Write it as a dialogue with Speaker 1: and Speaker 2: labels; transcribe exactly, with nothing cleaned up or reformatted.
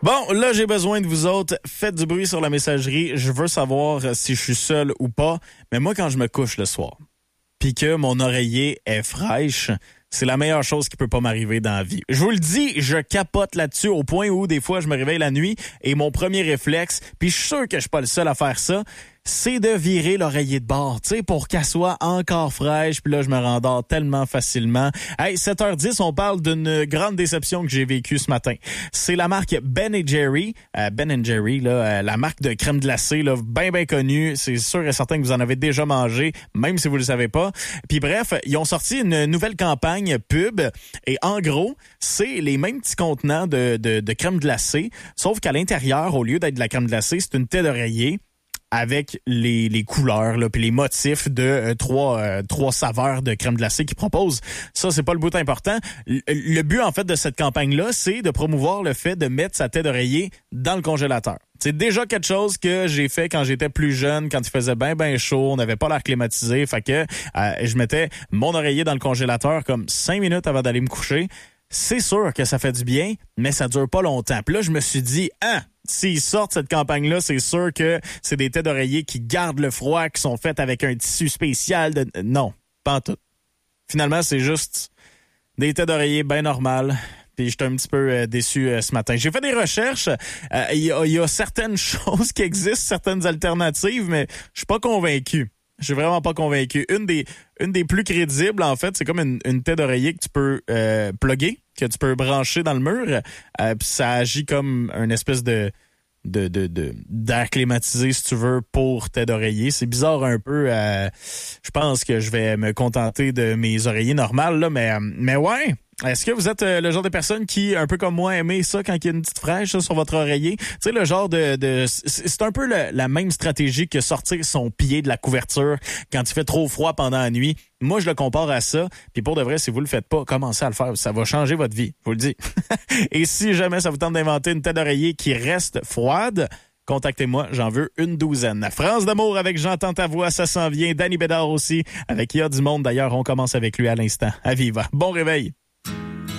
Speaker 1: Bon, là, j'ai besoin de vous autres. Faites du bruit sur la messagerie. Je veux savoir si je suis seul ou pas. Mais moi, quand je me couche le soir, puis que mon oreiller est fraîche, c'est la meilleure chose qui peut pas m'arriver dans la vie. Je vous le dis, je capote là-dessus au point où des fois je me réveille la nuit et mon premier réflexe, puis je suis sûr que je suis pas le seul à faire ça, c'est de virer l'oreiller de bord, tu sais, pour qu'elle soit encore fraîche. Puis là, je me rendors tellement facilement. Hey, sept heures dix, on parle d'une grande déception que j'ai vécue ce matin. C'est la marque Ben and Jerry. Euh, Ben and Jerry, là, euh, la marque de crème glacée, là, bien, bien connue. C'est sûr et certain que vous en avez déjà mangé, même si vous le savez pas. Puis bref, ils ont sorti une nouvelle campagne pub. Et en gros, c'est les mêmes petits contenants de, de, de crème glacée, sauf qu'à l'intérieur, au lieu d'être de la crème glacée, c'est une tête d'oreiller avec les, les couleurs là, puis les motifs de euh, trois euh, trois saveurs de crème glacée qu'ils proposent. Ça, c'est pas le bout important. Le, le but, en fait, de cette campagne-là, c'est de promouvoir le fait de mettre sa tête d'oreiller dans le congélateur. C'est déjà quelque chose que j'ai fait quand j'étais plus jeune, quand il faisait bien, bien chaud, on n'avait pas l'air climatisé. Fait que euh, je mettais mon oreiller dans le congélateur comme cinq minutes avant d'aller me coucher. C'est sûr que ça fait du bien, mais ça dure pas longtemps. Puis là, je me suis dit, ah, s'ils sortent cette campagne-là, c'est sûr que c'est des têtes d'oreiller qui gardent le froid, qui sont faites avec un tissu spécial. De... Non, pas en tout. Finalement, c'est juste des têtes d'oreiller bien normales. Puis j'étais un petit peu euh, déçu euh, ce matin. J'ai fait des recherches. Il euh, y, y a certaines choses qui existent, certaines alternatives, mais je suis pas convaincu. Je suis vraiment pas convaincu. Une des une des plus crédibles, en fait, c'est comme une, une tête d'oreiller que tu peux euh, plugger, que tu peux brancher dans le mur. Euh, puis ça agit comme une espèce de de de de d'air climatisé, si tu veux, pour tête d'oreiller. C'est bizarre un peu. Euh, je pense que je vais me contenter de mes oreillers normales là, mais mais ouais. Est-ce que vous êtes euh, le genre de personne qui, un peu comme moi, aimait ça quand il y a une petite fraîche ça, sur votre oreiller? Tu sais, le genre de... de c'est un peu le, la même stratégie que sortir son pied de la couverture quand il fait trop froid pendant la nuit. Moi, je le compare à ça. Puis pour de vrai, si vous le faites pas, commencez à le faire. Ça va changer votre vie, je vous le dis. Et si jamais ça vous tente d'inventer une tête d'oreiller qui reste froide, contactez-moi, j'en veux une douzaine. France d'amour avec J'entends ta voix, ça s'en vient. Danny Bédard aussi, avec Il y a du monde. D'ailleurs, on commence avec lui à l'instant. À Viva. Bon réveil.